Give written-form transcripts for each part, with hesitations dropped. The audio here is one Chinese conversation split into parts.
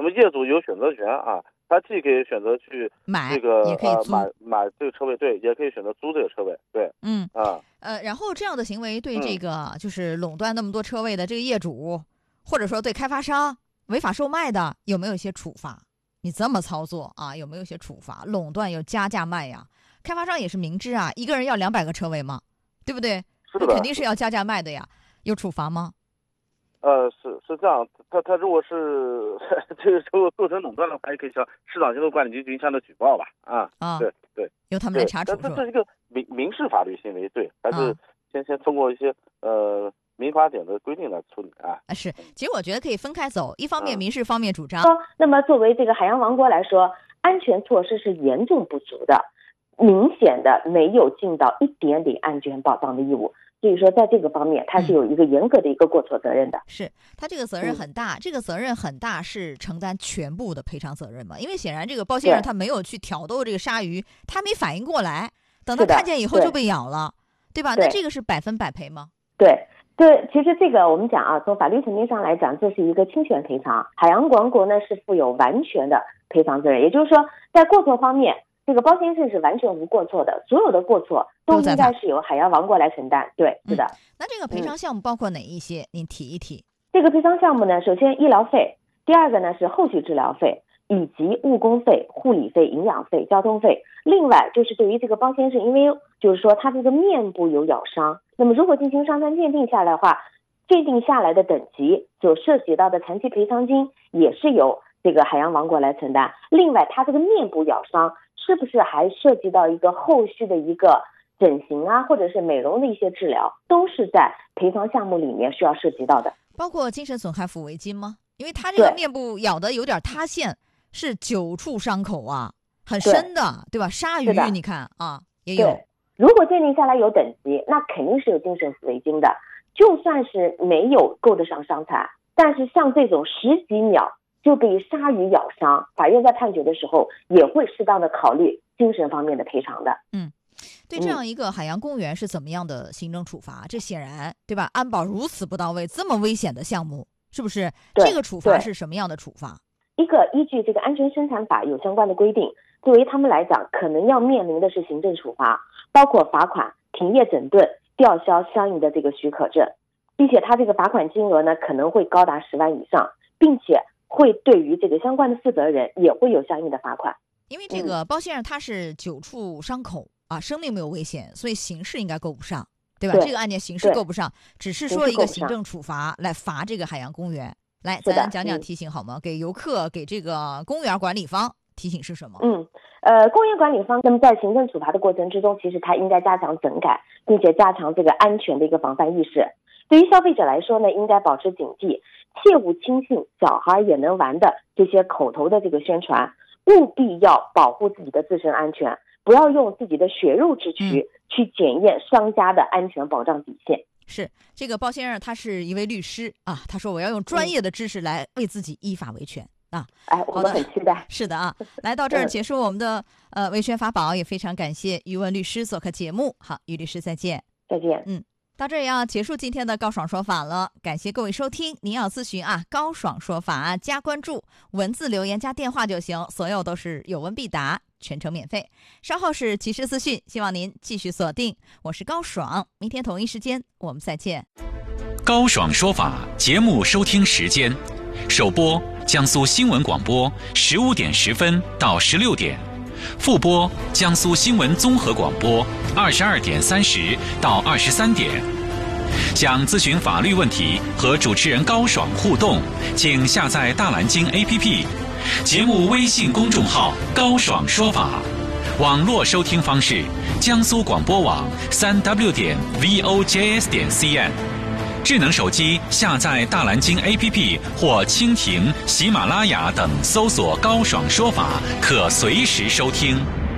那么业主有选择权啊，他既可以选择去买这个也可以租买这个车位，对，也可以选择租这个车位，对， 然后这样的行为对这个就是垄断那么多车位的这个业主，或者说对开发商违法售卖的有没有一些处罚？你这么操作啊，有没有一些处罚？垄断有加价卖呀，开发商也是明知啊，一个人要200个车位嘛，对不对？那肯定是要加价卖的呀，有处罚吗？ 是这样，他如果是这个如果构成垄断的话，也可以向市场监督管理局向他举报吧，对， 由他们来查处。 这是一个民事法律行为，对，还是先通过一些民法典的规定来处理啊。 是，其实我觉得可以分开走，一方面民事方面主张。 那么作为这个海洋王国来说，安全措施是严重不足的，明显的没有尽到一点点安全保障的义务。所以说在这个方面他是有一个严格的一个过错责任的。 是，他这个责任很大，这个责任很大是承担全部的赔偿责任嘛？因为显然这个包先生他没有去挑逗这个鲨鱼，他没反应过来，等他看见以后就被咬了，对吧？那这个是100%赔吗？ 对，其实这个我们讲啊，从法律层面上来讲，这是一个侵权赔偿。海洋王国呢是负有完全的赔偿责任，也就是说在过错方面，这个包先生是完全无过错的，所有的过错都应该是由海洋王国来承担。对，是的。 那这个赔偿项目包括哪一些？您提一提。 这个赔偿项目呢，首先医疗费，第二个呢是后续治疗费，以及误工费、护理费、营养费、交通费。另外就是对于这个包先生，因为就是说他这个面部有咬伤，那么如果进行伤残鉴定下来的话，鉴定下来的等级所涉及到的残疾赔偿金也是由这个海洋王国来承担。另外他这个面部咬伤是不是还涉及到一个后续的一个整形啊，或者是美容的一些治疗，都是在赔偿项目里面需要涉及到的。 包括精神损害抚慰金吗？因为他这个面部咬的有点塌陷，是9处伤口啊，很深的， 对吧？鲨鱼你看啊也有。 如果鉴定下来有等级，那肯定是有精神抚慰金的。就算是没有够得上伤残，但是像这种10几秒就被鲨鱼咬伤，法院在判决的时候也会适当的考虑精神方面的赔偿的。 对这样一个海洋公园是怎么样的行政处罚？这显然对吧？安保如此不到位，这么危险的项目，是不是？这个处罚是什么样的处罚？ 一个依据这个安全生产法有相关的规定，作为他们来讲，可能要面临的是行政处罚，包括罚款、停业整顿、吊销相应的这个许可证，并且他这个罚款金额呢可能会高达10万以上，并且会对于这个相关的负责人也会有相应的罚款。 因为这个包先生他是9处伤口啊，生命没有危险，所以刑事应该够不上，对吧？这个案件刑事够不上，只是说一个行政处罚来罚这个海洋公园。来，咱讲讲提醒好吗？给游客，给这个公园管理方提醒是什么？ 公园管理方那么在行政处罚的过程之中，其实他应该加强整改，并且加强这个安全的一个防范意识。对于消费者来说呢，应该保持警惕，切勿轻信小孩也能玩的这些口头的这个宣传，务必要保护自己的自身安全，不要用自己的血肉之躯去检验商家的安全保障底线。 是，这个包先生他是一位律师啊，他说我要用专业的知识来为自己依法维权啊。 我们很期待。 是的啊，来到这儿结束我们的维权法宝，也非常感谢于文律师做客节目。好，于律师再见。 再见。 到这儿也要结束今天的高爽说法了，感谢各位收听。您要咨询啊，高爽说法加关注，文字留言加电话就行，所有都是有问必答，全程免费。稍后是即时资讯，希望您继续锁定。我是高爽，明天同一时间我们再见。 高爽说法节目收听时间：首播江苏新闻广播15点10分到16点，复播江苏新闻综合广播22点30到23点。想咨询法律问题和主持人高爽互动，请下载大蓝鲸 APP， 节目微信公众号高爽说法。网络收听方式：江苏广播网3W 点 VOJS 点 CN。智能手机下载大蓝鲸 APP 或蜻蜓、喜马拉雅等，搜索高爽说法，可随时收听。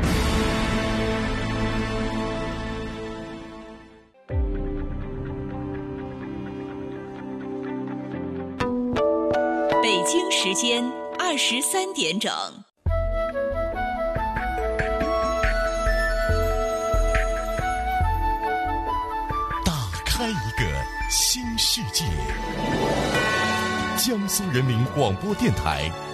北京时间23点整。 打开一个新世界。江苏人民广播电台